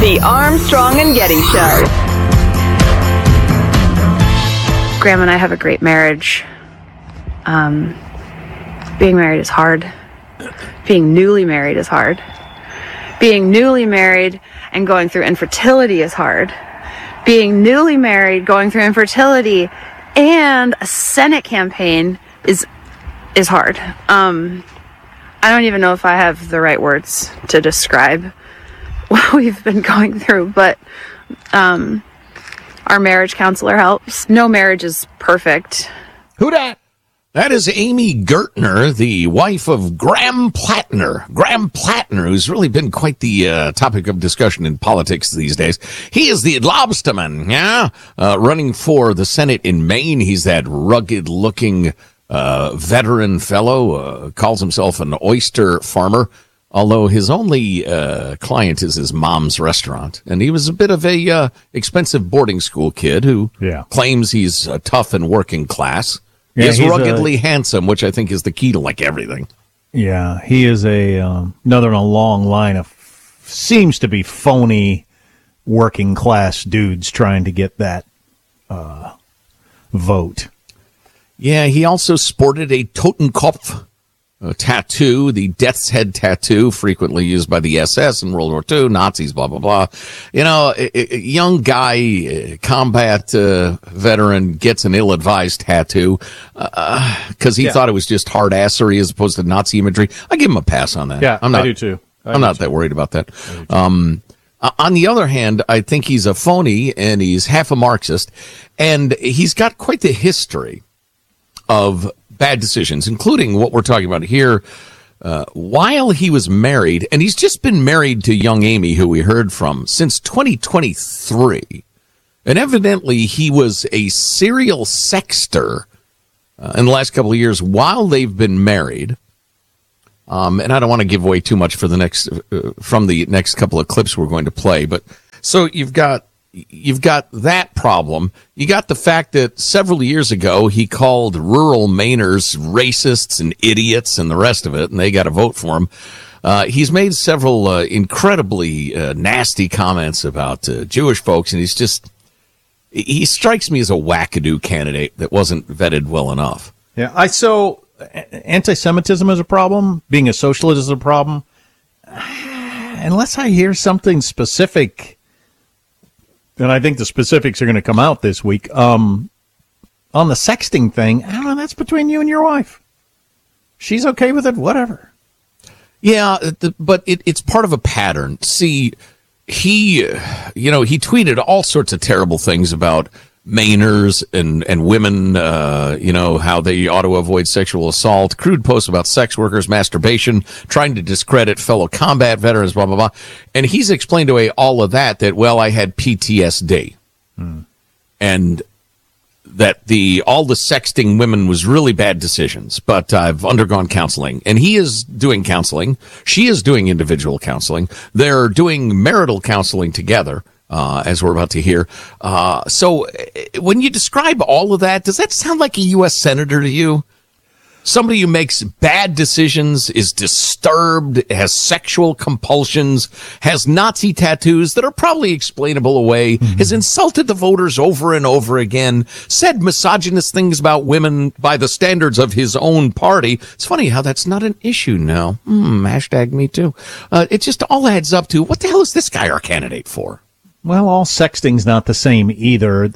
The Armstrong and Getty Show. Graham and I have a great marriage. Being married is hard. Being newly married is hard. Being newly married and going through infertility is hard. Being newly married, going through infertility, and a Senate campaign is hard. I don't even know if I have the right words to describe what we've been going through, but our marriage counselor helps. No marriage is perfect. Who dat? That is Amy Gertner, the wife of Graham Plattner. Graham Plattner, who's really been quite the topic of discussion in politics these days. He is the lobsterman, running for the Senate in Maine. He's that rugged-looking veteran fellow, calls himself an oyster farmer, although his only client is his mom's restaurant. And he was a bit of a expensive boarding school kid who claims he's tough and working class. He's ruggedly handsome, which I think is the key to like everything. Yeah, he is another in a long line of seems to be phony working class dudes trying to get that vote. Yeah, he also sported a Totenkopf tattoo, the death's head tattoo, frequently used by the SS in World War II, Nazis, blah, blah, blah. You know, a young guy, combat veteran, gets an ill-advised tattoo because he thought it was just hard-assery as opposed to Nazi imagery. I give him a pass on that. Yeah, I do too. I'm not that worried about that. On the other hand, I think he's a phony and he's half a Marxist, and he's got quite the history of bad decisions, including what we're talking about here, while he was married, and he's just been married to young Amy, who we heard from, since 2023. And evidently he was a serial sexter in the last couple of years while they've been married. And I don't want to give away too much for the next from the next couple of clips we're going to play. But so you've got that problem. You got the fact that several years ago he called rural Mainers racists and idiots and the rest of it, and they got to vote for him. He's made several incredibly nasty comments about Jewish folks, and he strikes me as a wackadoo candidate that wasn't vetted well enough. Yeah, so anti-Semitism is a problem. Being a socialist is a problem. Unless I hear something specific, and I think the specifics are going to come out this week. On the sexting thing, I don't know, that's between you and your wife. She's okay with it, whatever. Yeah, but it's part of a pattern. See, he tweeted all sorts of terrible things about Mainers and women, how they ought to avoid sexual assault, crude posts about sex workers, masturbation, trying to discredit fellow combat veterans, blah, blah, blah. And he's explained away all of that, well, I had PTSD. And that all the sexting women was really bad decisions, but I've undergone counseling. And he is doing counseling. She is doing individual counseling. They're doing marital counseling together. As we're about to hear. So when you describe all of that, does that sound like a U.S. senator to you? Somebody who makes bad decisions, is disturbed, has sexual compulsions, has Nazi tattoos that are probably explainable away, has insulted the voters over and over again, said misogynist things about women by the standards of his own party. It's funny how that's not an issue now. Hashtag me too. It just all adds up to, what the hell is this guy our candidate for? Well, all sexting's not the same either.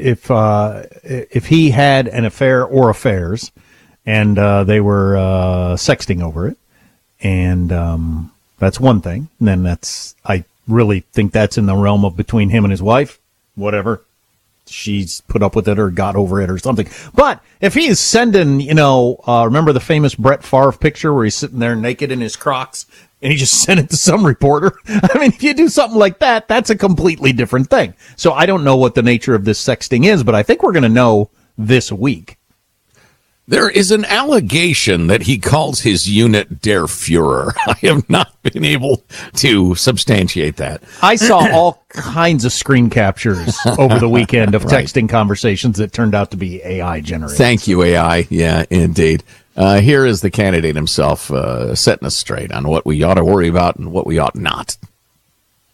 If he had an affair or affairs, and they were sexting over it, and that's one thing. And then I really think that's in the realm of between him and his wife. Whatever, she's put up with it or got over it or something. But if he is sending, remember the famous Brett Favre picture where he's sitting there naked in his Crocs? And he just sent it to some reporter. I mean, if you do something like that, that's a completely different thing. So I don't know what the nature of this sexting is, but I think we're going to know this week. There is an allegation that he calls his unit Der Fuhrer. I have not been able to substantiate that. I saw all kinds of screen captures over the weekend of texting conversations that turned out to be AI generated. Thank you, AI. Yeah, indeed. Here is the candidate himself setting us straight on what we ought to worry about and what we ought not.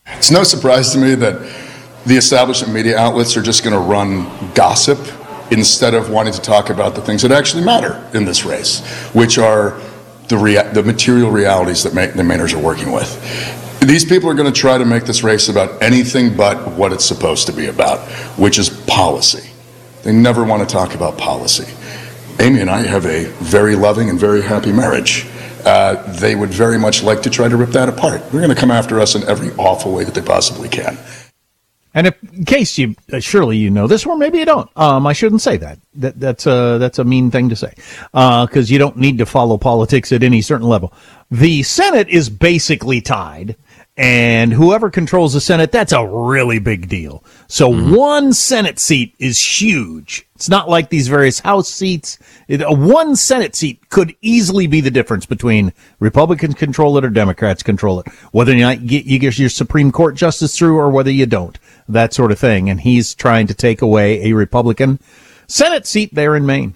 It's no surprise to me that the establishment media outlets are just going to run gossip instead of wanting to talk about the things that actually matter in this race, which are the material realities that the Mainers are working with. These people are going to try to make this race about anything but what it's supposed to be about, which is policy. They never want to talk about policy. Amy and I have a very loving and very happy marriage. They would very much like to try to rip that apart. They're going to come after us in every awful way that they possibly can. And in case you, surely you know this, or maybe you don't. I shouldn't say that. That's a mean thing to say, because you don't need to follow politics at any certain level. The Senate is basically tied, and whoever controls the Senate, that's a really big deal. So one Senate seat is huge. It's not like these various House seats. One Senate seat could easily be the difference between Republicans control it or Democrats control it, whether you get your Supreme Court justice through or whether you don't, that sort of thing. And he's trying to take away a Republican Senate seat there in Maine.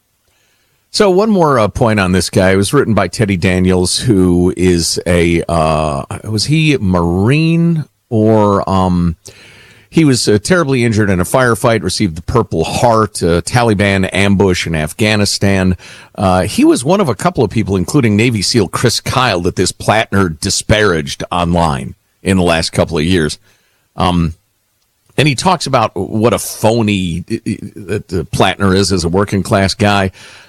So one more point on this guy. It was written by Teddy Daniels, who is was he Marine or he was terribly injured in a firefight, received the Purple Heart, Taliban ambush in Afghanistan. He was one of a couple of people, including Navy SEAL Chris Kyle, that this Plattner disparaged online in the last couple of years. And he talks about what a phony that Plattner is as a working class guy.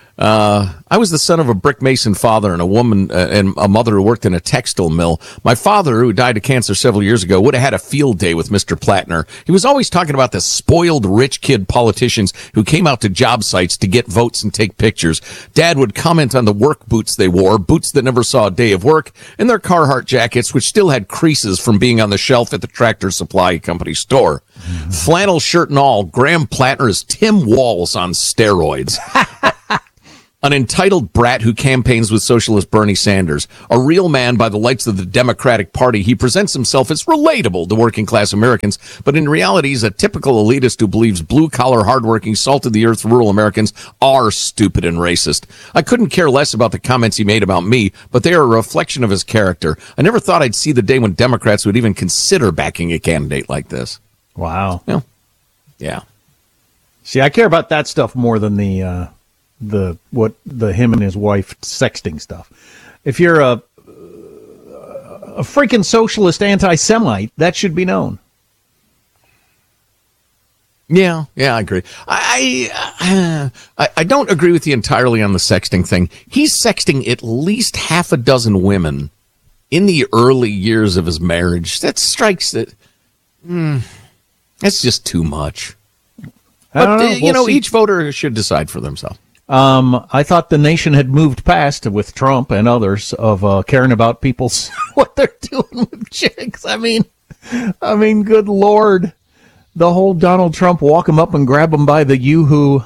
I was the son of a brick mason father and a woman and a mother who worked in a textile mill. My father, who died of cancer several years ago, would have had a field day with Mr. Plattner. He was always talking about the spoiled rich kid politicians who came out to job sites to get votes and take pictures. Dad would comment on the work boots they wore, boots that never saw a day of work, and their Carhartt jackets, which still had creases from being on the shelf at the Tractor Supply Company store. Flannel shirt and all, Graham Plattner is Tim Walz on steroids. An entitled brat who campaigns with socialist Bernie Sanders. A real man by the lights of the Democratic Party. He presents himself as relatable to working class Americans, but in reality he's a typical elitist who believes blue-collar, hardworking, salt-of-the-earth rural Americans are stupid and racist. I couldn't care less about the comments he made about me, but they are a reflection of his character. I never thought I'd see the day when Democrats would even consider backing a candidate like this. Wow. Yeah. See, I care about that stuff more than the him and his wife sexting stuff. If you're a freaking socialist anti-Semite, that should be known. Yeah, I agree. I don't agree with you entirely on the sexting thing. He's sexting at least half a dozen women in the early years of his marriage. That strikes that. That's just too much. But each voter should decide for themselves. I thought the nation had moved past, with Trump and others, of caring about people's what they're doing with chicks. I mean, good Lord, the whole Donald Trump walk him up and grab him by the yoo-hoo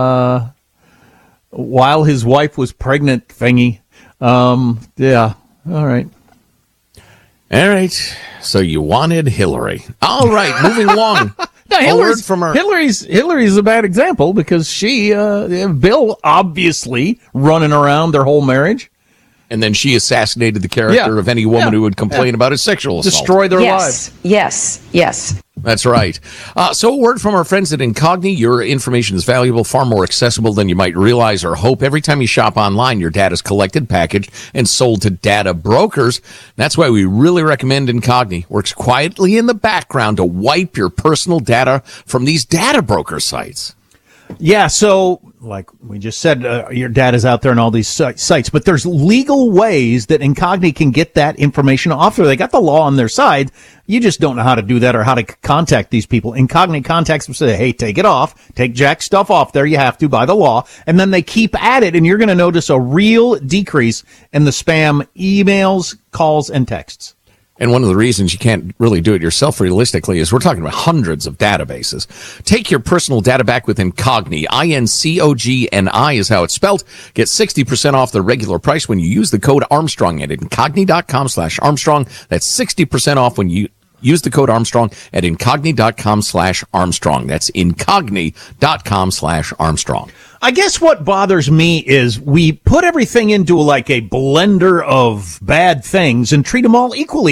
while his wife was pregnant thingy. Yeah, all right. All right. So you wanted Hillary. All right, moving along. No, Hillary's a bad example because she, Bill, obviously running around their whole marriage. And then she assassinated the character of any woman who would complain about his sexual assault. Destroy their lives. Yes. That's right. So a word from our friends at Incogni. Your information is valuable, far more accessible than you might realize or hope. Every time you shop online, your data is collected, packaged, and sold to data brokers. That's why we really recommend Incogni. Works quietly in the background to wipe your personal data from these data broker sites. Yeah, so like we just said, your data's out there on all these sites, but there's legal ways that Incogni can get that information off there. They got the law on their side. You just don't know how to do that or how to contact these people. Incogni contacts them and say, hey, take it off. Take Jack's stuff off there. You have to by the law. And then they keep at it, and you're going to notice a real decrease in the spam emails, calls, and texts. And one of the reasons you can't really do it yourself realistically is we're talking about hundreds of databases. Take your personal data back with Incogni. Incogni is how it's spelled. Get 60% off the regular price when you use the code Armstrong at Incogni.com/Armstrong. That's 60% off when you use the code Armstrong at Incogni.com/Armstrong. That's Incogni.com/Armstrong. I guess what bothers me is we put everything into like a blender of bad things and treat them all equally.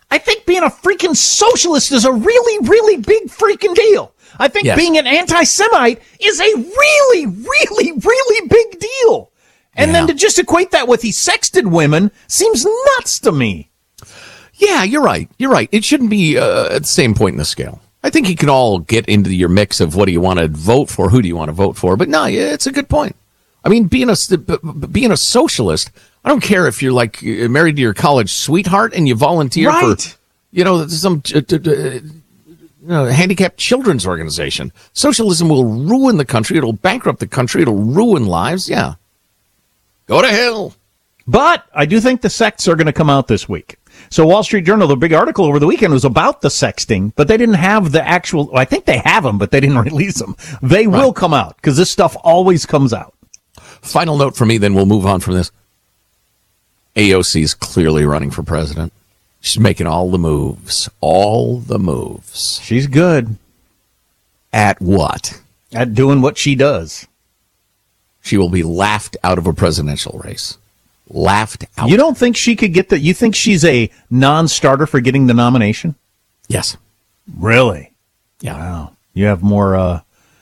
I think being a freaking socialist is a really, really big freaking deal. I think being an anti-Semite is a really, really, really big deal. And then to just equate that with he sexted women seems nuts to me. Yeah, you're right. You're right. It shouldn't be at the same point in the scale. I think you can all get into your mix of what do you want to vote for, who do you want to vote for. But no, it's a good point. I mean, being a socialist, I don't care if you're like married to your college sweetheart and you volunteer for, some handicapped children's organization. Socialism will ruin the country. It'll bankrupt the country. It'll ruin lives. Yeah. Go to hell. But I do think the sects are going to come out this week. So Wall Street Journal, the big article over the weekend was about the sexting, but they didn't have the actual, I think they have them, but they didn't release them. They will come out because this stuff always comes out. Final note for me, then we'll move on from this. AOC is clearly running for president. She's making all the moves. All the moves. She's good. At what? At doing what she does. She will be laughed out of a presidential race. Laughed out. You don't think she could get you think she's a non-starter for getting the nomination? Yes. Really? Yeah. Wow. You have more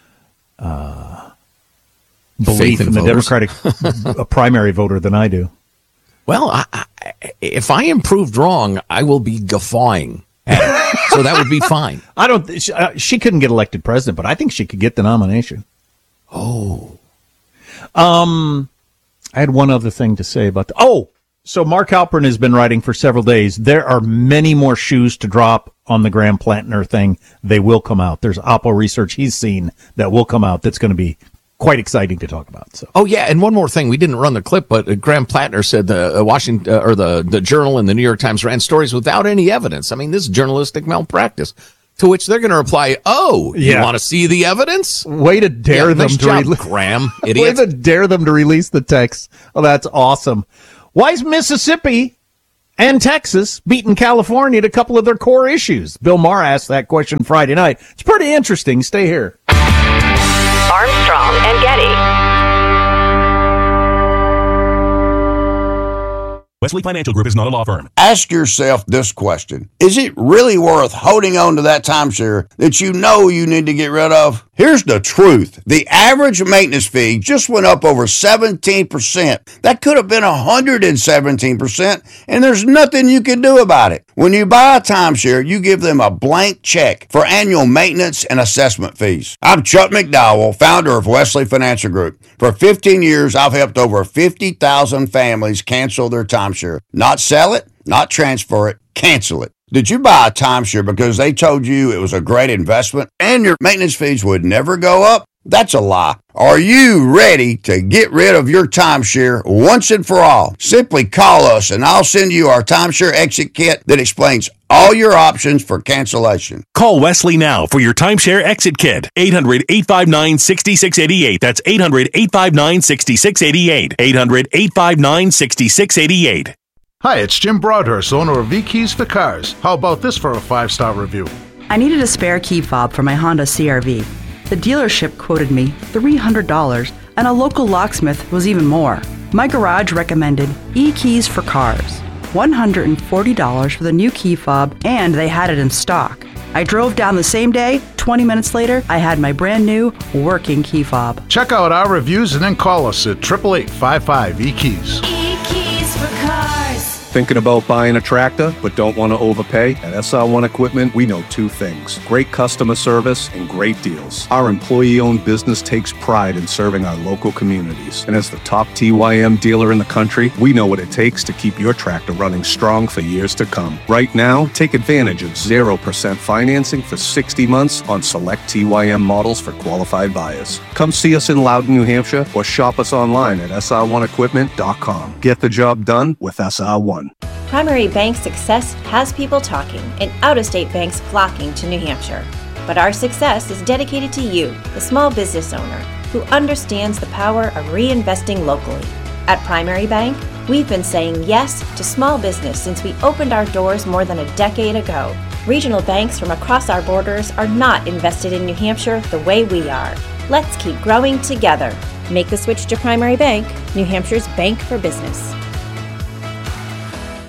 belief in the Democratic primary voter than I do. Well, if I am proved wrong, I will be guffawing at it. So that would be fine. I don't. She couldn't get elected president, but I think she could get the nomination. Oh. I had one other thing to say about so Mark Halperin has been writing for several days. There are many more shoes to drop on the Graham Plantner thing. They will come out. There's Oppo research he's seen that will come out that's going to be quite exciting to talk about. So. Oh, yeah, and one more thing. We didn't run the clip, but Graham Plantner said the Washington or the Journal and the New York Times ran stories without any evidence. I mean, this is journalistic malpractice. To which they're going to reply, you want to see the evidence? Way to dare them to release, Graham, idiot. Way to dare them to release the text. Oh, that's awesome. Why is Mississippi and Texas beating California at a couple of their core issues? Bill Maher asked that question Friday night. It's pretty interesting. Stay here. Armstrong and Getty. Wesley Financial Group is not a law firm. Ask yourself this question. Is it really worth holding on to that timeshare that you know you need to get rid of? Here's the truth. The average maintenance fee just went up over 17%. That could have been 117%, and there's nothing you can do about it. When you buy a timeshare, you give them a blank check for annual maintenance and assessment fees. I'm Chuck McDowell, founder of Wesley Financial Group. For 15 years, I've helped over 50,000 families cancel their timeshare. Not sell it, not transfer it, cancel it. Did you buy a timeshare because they told you it was a great investment and your maintenance fees would never go up? That's a lie. Are you ready to get rid of your timeshare once and for all? Simply call us and I'll send you our timeshare exit kit that explains all your options for cancellation. Call Wesley now for your timeshare exit kit. 800-859-6688. That's 800-859-6688. 800-859-6688. Hi, it's Jim Broadhurst, owner of V-Keys for Cars. How about this for a 5-star review? I needed a spare key fob for my Honda CR-V. The dealership quoted me $300, and a local locksmith was even more. My garage recommended E-Keys for Cars. $140 for the new key fob, and they had it in stock. I drove down the same day. 20 minutes later, I had my brand new working key fob. Check out our reviews and then call us at 888-55-E-KEYS. E-Keys for Cars. Thinking about buying a tractor but don't want to overpay? At SR1 Equipment, we know two things: great customer service and great deals. Our employee-owned business takes pride in serving our local communities. And as the top TYM dealer in the country, we know what it takes to keep your tractor running strong for years to come. Right now, take advantage of 0% financing for 60 months on select TYM models for qualified buyers. Come see us in Loudon, New Hampshire, or shop us online at sr1equipment.com. Get the job done with SR1. Primary Bank success has people talking and out-of-state banks flocking to New Hampshire. But our success is dedicated to you, the small business owner, who understands the power of reinvesting locally. At Primary Bank, we've been saying yes to small business since we opened our doors more than a decade ago. Regional banks from across our borders are not invested in New Hampshire the way we are. Let's keep growing together. Make the switch to Primary Bank, New Hampshire's bank for business.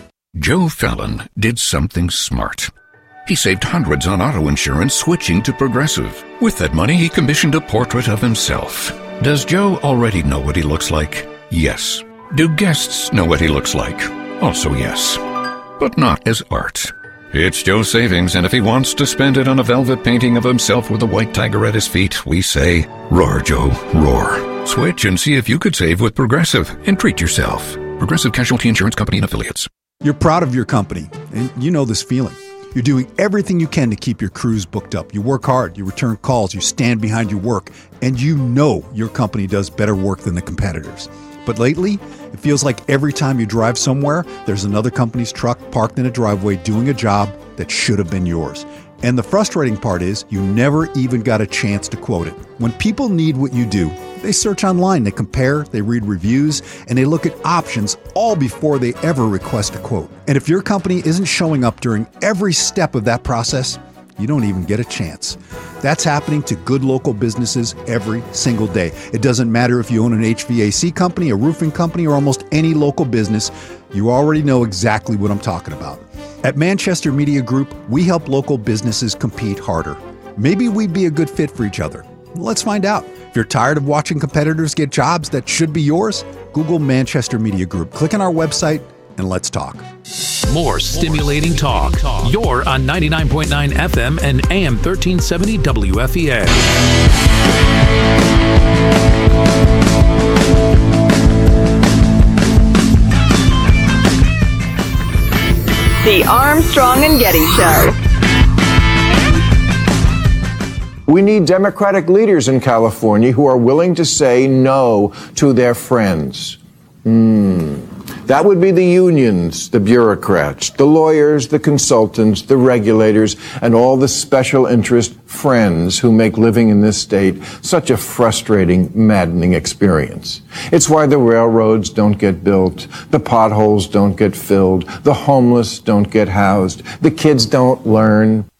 Joe Fallon did something smart. He saved hundreds on auto insurance switching to Progressive. With that money, he commissioned a portrait of himself. Does Joe already know what he looks like? Yes. Do guests know what he looks like? Also yes. But not as art. It's Joe's savings, and if he wants to spend it on a velvet painting of himself with a white tiger at his feet, we say, roar, Joe, roar. Switch and see if you could save with Progressive and treat yourself. Progressive Casualty Insurance Company and Affiliates. You're proud of your company, and you know this feeling. You're doing everything you can to keep your crews booked up. You work hard, you return calls, you stand behind your work, and you know your company does better work than the competitors. But lately, it feels like every time you drive somewhere, there's another company's truck parked in a driveway doing a job that should have been yours. And the frustrating part is you never even got a chance to quote it. When people need what you do, they search online, they compare, they read reviews, and they look at options all before they ever request a quote. And if your company isn't showing up during every step of that process, you don't even get a chance. That's happening to good local businesses every single day. It doesn't matter if you own an HVAC company, a roofing company, or almost any local business. You already know exactly what I'm talking about. At Manchester Media Group, we help local businesses compete harder. Maybe we'd be a good fit for each other. Let's find out. If you're tired of watching competitors get jobs that should be yours, Google Manchester Media Group. Click on our website and let's talk. More stimulating talk. You're on 99.9 FM and AM 1370 WFEA. The Armstrong and Getty Show. We need Democratic leaders in California who are willing to say no to their friends. That would be the unions, the bureaucrats, the lawyers, the consultants, the regulators, and all the special interest friends who make living in this state such a frustrating, maddening experience. It's why the railroads don't get built, the potholes don't get filled, the homeless don't get housed, the kids don't learn.